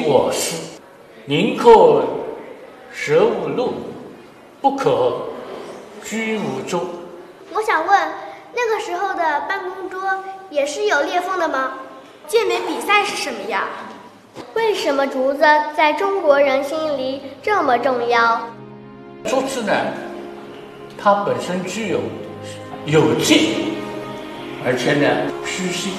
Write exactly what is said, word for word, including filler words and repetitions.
我师，宁可舍吾路，不可居吾中。 我想问，那个时候的办公桌也是有裂缝的吗？ 健美比赛是什么呀？ 为什么竹子在中国人心里这么重要？ 竹子呢，它本身具有有劲，而且呢，虚性。